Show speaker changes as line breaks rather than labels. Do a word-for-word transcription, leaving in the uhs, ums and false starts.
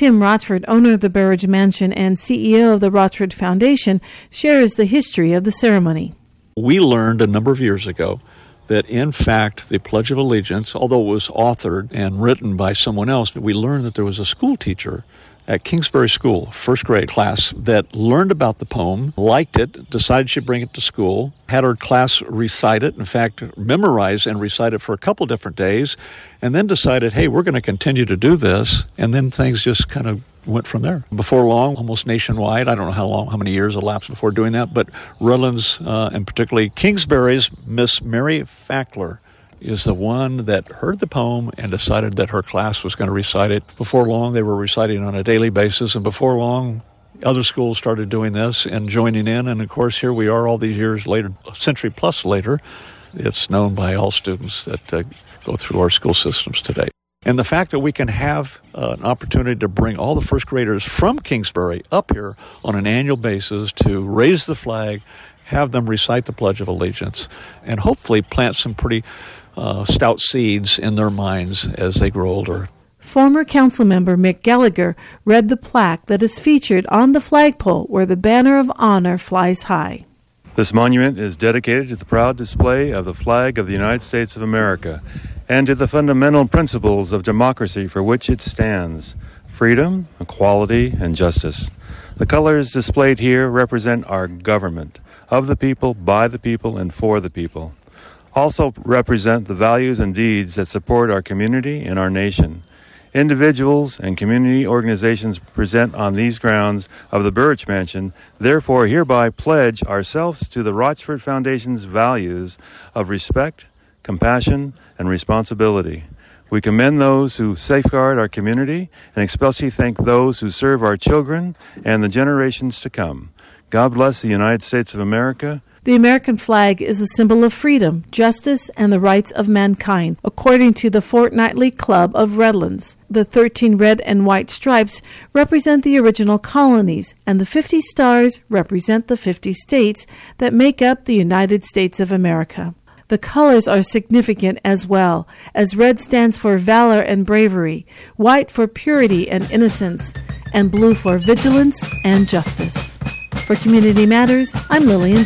Tim Rochford, owner of the Burridge Mansion and C E O of the Rochford Foundation, shares the history of the ceremony.
We learned a number of years ago that, in fact, the Pledge of Allegiance, although it was authored and written by someone else, we learned that there was a school teacher at Kingsbury School, first grade class, that learned about the poem, liked it, decided she'd bring it to school, had her class recite it, in fact, memorize and recite it for a couple different days, and then decided, hey, we're going to continue to do this, and then things just kind of went from there. Before long, almost nationwide, I don't know how long, how many years elapsed before doing that, but Redlands, uh, and particularly Kingsbury's Miss Mary Fackler, is the one that heard the poem and decided that her class was going to recite it. Before long, they were reciting on a daily basis, and before long, other schools started doing this and joining in, and of course, here we are all these years later, a century plus later. It's known by all students that uh, go through our school systems today. And the fact that we can have uh, an opportunity to bring all the first graders from Kingsbury up here on an annual basis to raise the flag, have them recite the Pledge of Allegiance, and hopefully plant some pretty uh, stout seeds in their minds as they grow older.
Former council member Mick Gallagher read the plaque that is featured on the flagpole where the banner of honor flies high.
This monument is dedicated to the proud display of the flag of the United States of America and to the fundamental principles of democracy for which it stands: freedom, equality, and justice. The colors displayed here represent our government, of the people, by the people, and for the people. Also represent the values and deeds that support our community and our nation. Individuals and community organizations present on these grounds of the Burridge Mansion therefore hereby pledge ourselves to the Rochford Foundation's values of respect, compassion, and responsibility. We commend those who safeguard our community and especially thank those who serve our children and the generations to come. God bless the United States of America.
The American flag is a symbol of freedom, justice, and the rights of mankind, according to the Fortnightly Club of Redlands. The thirteen red and white stripes represent the original colonies, and the fifty stars represent the fifty states that make up the United States of America. The colors are significant as well, as red stands for valor and bravery, white for purity and innocence, and blue for vigilance and justice. For Community Matters, I'm Lillian